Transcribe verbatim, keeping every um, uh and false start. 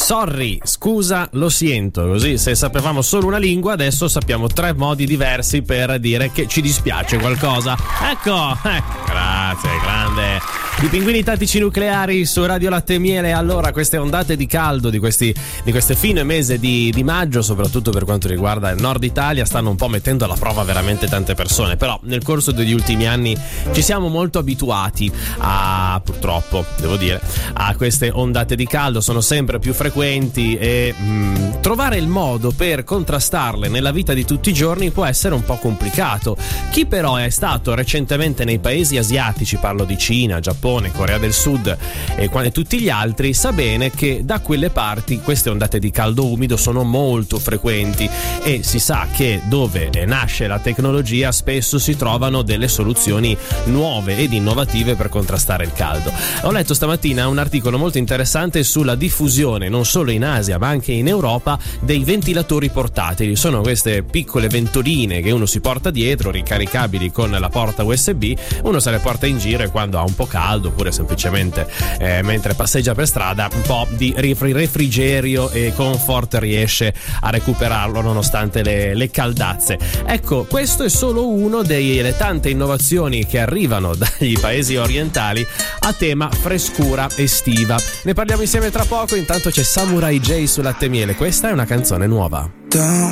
Sorry, scusa, lo sento. Così, se sapevamo solo una lingua, adesso sappiamo tre modi diversi per dire che ci dispiace qualcosa. Ecco, eh, grazie, grande. I pinguini tattici nucleari su Radio Latte e Miele. Allora, queste ondate di caldo di questi di questo fine mese di, di maggio, soprattutto per quanto riguarda il nord Italia, stanno un po' mettendo alla prova veramente tante persone. Però nel corso degli ultimi anni ci siamo molto abituati a, purtroppo, devo dire, a queste ondate di caldo. Sono sempre più frequenti e mh, trovare il modo per contrastarle nella vita di tutti i giorni può essere un po' complicato. Chi però è stato recentemente nei paesi asiatici, parlo di Cina, Giappone, Corea del Sud e, e tutti gli altri, sa bene che da quelle parti queste ondate di caldo umido sono molto frequenti e si sa che dove nasce la tecnologia spesso si trovano delle soluzioni nuove ed innovative per contrastare il caldo. Ho letto stamattina un articolo molto interessante sulla diffusione non solo in Asia ma anche in Europa dei ventilatori portatili. Sono queste piccole ventoline che uno si porta dietro, ricaricabili con la porta U S B, uno se le porta in giro e quando ha un po' caldo oppure semplicemente eh, mentre passeggia per strada un po' di refrigerio e comfort riesce a recuperarlo nonostante le, le caldazze. Ecco, questo è solo uno delle tante innovazioni che arrivano dagli paesi orientali a tema frescura estiva. Ne parliamo insieme tra poco, intanto c'è Samurai J su Latte e Miele. Questa è una canzone nuova.